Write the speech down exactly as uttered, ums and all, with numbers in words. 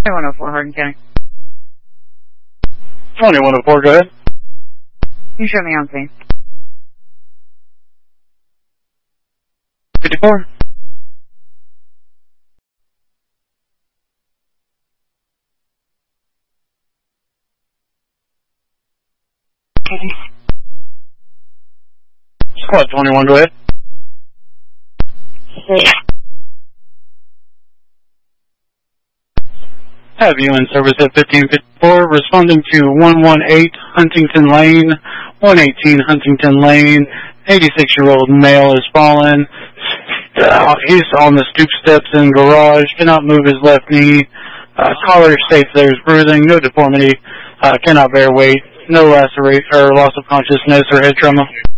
one oh four, Hardin County. twenty-one oh four, go ahead. You show me on scene. fifty-four. Squad twenty-one, go ahead. Six. Have you in service at fifteen fifty-four, responding to one one eight Huntington Lane, one eighteen Huntington Lane, eighty-six-year-old male has fallen. Uh, he's on the stoop steps in garage, cannot move his left knee. Uh, collar states there's bruising, no deformity, uh, cannot bear weight, no lacerate or loss of consciousness or head trauma.